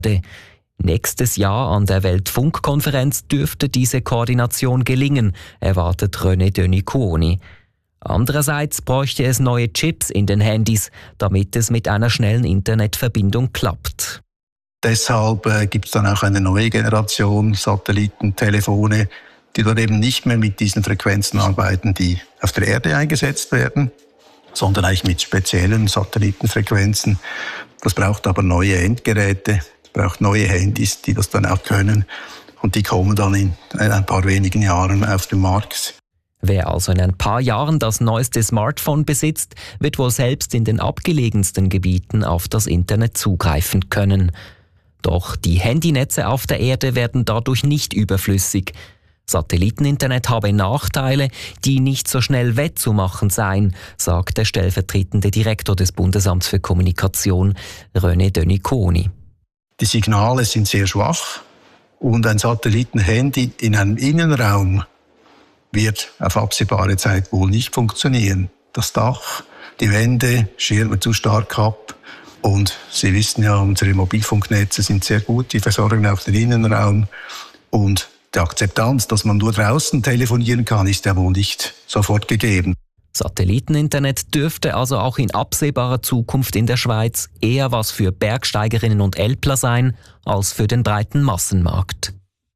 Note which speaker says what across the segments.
Speaker 1: Nächstes Jahr an der Weltfunkkonferenz dürfte diese Koordination gelingen, erwartet René Döni-Kuoni. Andererseits bräuchte es neue Chips in den Handys, damit es mit einer schnellen Internetverbindung klappt.
Speaker 2: Deshalb gibt es dann auch eine neue Generation Satellitentelefone, die dort eben nicht mehr mit diesen Frequenzen arbeiten, die auf der Erde eingesetzt werden, sondern eigentlich mit speziellen Satellitenfrequenzen. Das braucht aber neue Endgeräte, braucht neue Handys, die das dann auch können. Und die kommen dann in ein paar wenigen Jahren auf den Markt.
Speaker 1: Wer also in ein paar Jahren das neueste Smartphone besitzt, wird wohl selbst in den abgelegensten Gebieten auf das Internet zugreifen können. Doch die Handynetze auf der Erde werden dadurch nicht überflüssig. Satelliteninternet habe Nachteile, die nicht so schnell wettzumachen seien, sagt der stellvertretende Direktor des Bundesamts für Kommunikation, René Döni-Kuoni.
Speaker 2: Die Signale sind sehr schwach und ein Satellitenhandy in einem Innenraum wird auf absehbare Zeit wohl nicht funktionieren. Das Dach, die Wände schirmen zu stark ab und Sie wissen ja, unsere Mobilfunknetze sind sehr gut, die versorgen auch den Innenraum und die Akzeptanz, dass man nur draußen telefonieren kann, ist ja wohl nicht sofort gegeben.
Speaker 1: Satelliteninternet dürfte also auch in absehbarer Zukunft in der Schweiz eher was für Bergsteigerinnen und Älpler sein, als für den breiten Massenmarkt.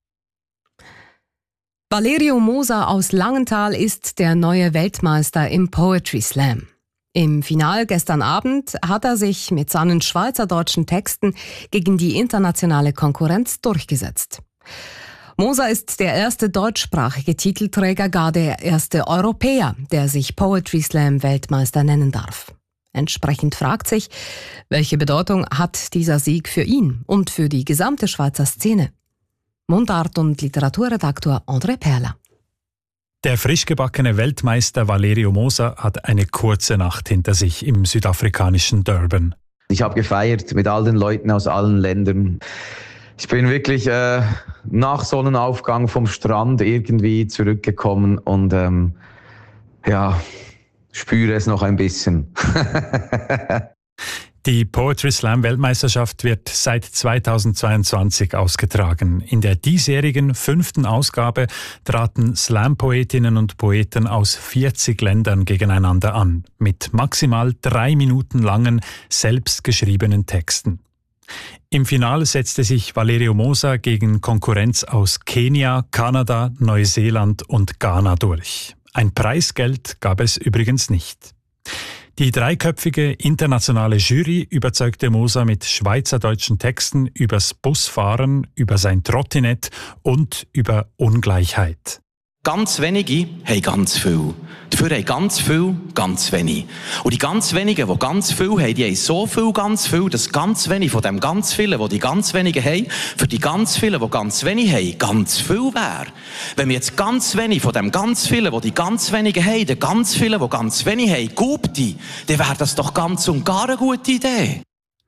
Speaker 3: Valerio Moser aus Langenthal ist der neue Weltmeister im Poetry Slam. Im Finale gestern Abend hat er sich mit seinen schweizerdeutschen Texten gegen die internationale Konkurrenz durchgesetzt. Moser ist der erste deutschsprachige Titelträger, gar der erste Europäer, der sich Poetry Slam Weltmeister nennen darf. Entsprechend fragt sich, welche Bedeutung hat dieser Sieg für ihn und für die gesamte Schweizer Szene? Mundart- und Literaturredaktor André Perla.
Speaker 4: Der frisch gebackene Weltmeister Valerio Moser hat eine kurze Nacht hinter sich im südafrikanischen Durban.
Speaker 5: Ich habe gefeiert mit all den Leuten aus allen Ländern. Ich bin wirklich nach Sonnenaufgang vom Strand irgendwie zurückgekommen und spüre es noch ein bisschen.
Speaker 4: Die Poetry Slam Weltmeisterschaft wird seit 2022 ausgetragen. In der diesjährigen 5. Ausgabe traten Slam-Poetinnen und Poeten aus 40 Ländern gegeneinander an, mit maximal 3 Minuten langen, selbstgeschriebenen Texten. Im Finale setzte sich Valerio Moser gegen Konkurrenz aus Kenia, Kanada, Neuseeland und Ghana durch. Ein Preisgeld gab es übrigens nicht. Die dreiköpfige internationale Jury überzeugte Moser mit schweizerdeutschen Texten übers Busfahren, über sein Trottinett und über Ungleichheit.
Speaker 6: Ganz wenige haben ganz viel. Dafür haben ganz viel ganz wenig. Und die ganz wenigen, die ganz viel haben, die haben so viel ganz viel, dass ganz wenig von dem ganz vielen, die ganz wenigen haben, für die ganz vielen, die ganz wenig haben, ganz viel wäre. Wenn wir jetzt ganz wenig von dem ganz vielen, die ganz wenigen haben, den ganz vielen, die ganz wenig haben, gubti, dann wäre das doch ganz und gar eine gute Idee.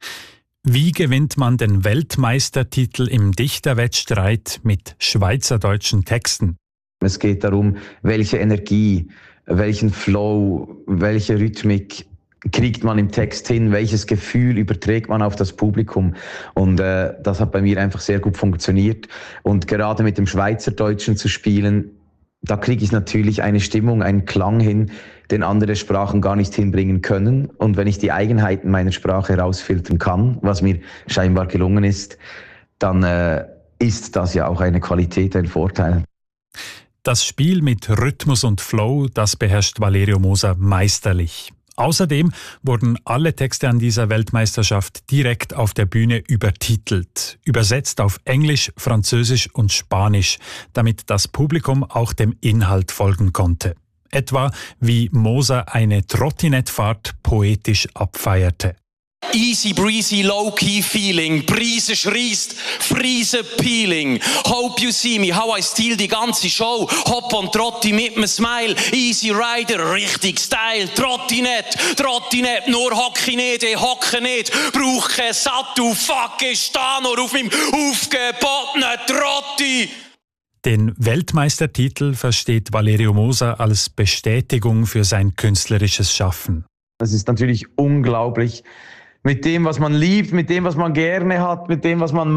Speaker 4: Wie gewinnt man den Weltmeistertitel im Dichterwettstreit mit schweizerdeutschen Texten?
Speaker 5: Es geht darum, welche Energie, welchen Flow, welche Rhythmik kriegt man im Text hin, welches Gefühl überträgt man auf das Publikum. Und das hat bei mir einfach sehr gut funktioniert. Und gerade mit dem Schweizerdeutschen zu spielen, da kriege ich natürlich eine Stimmung, einen Klang hin, den andere Sprachen gar nicht hinbringen können. Und wenn ich die Eigenheiten meiner Sprache herausfiltern kann, was mir scheinbar gelungen ist, dann ist das ja auch eine Qualität, ein Vorteil.
Speaker 4: Das Spiel mit Rhythmus und Flow, das beherrscht Valerio Moser meisterlich. Außerdem wurden alle Texte an dieser Weltmeisterschaft direkt auf der Bühne übertitelt, übersetzt auf Englisch, Französisch und Spanisch, damit das Publikum auch dem Inhalt folgen konnte. Etwa wie Moser eine Trottinettfahrt poetisch abfeierte.
Speaker 6: Easy breezy, low-key feeling, Brise schreist, Friese peeling. Hope you see me, how I steal die ganze Show. Hop und Trotti mit nem Smile, Easy Rider, richtig Style. Trottinett, nur hocke nicht, ich hocke nicht. Brauch kein Sattel, fuck, ich steh nur auf meinem aufgebotenen Trotti.
Speaker 4: Den Weltmeistertitel versteht Valerio Moser als Bestätigung für sein künstlerisches Schaffen.
Speaker 5: Es ist natürlich unglaublich, mit dem, was man liebt, mit dem, was man gerne hat, mit dem, was man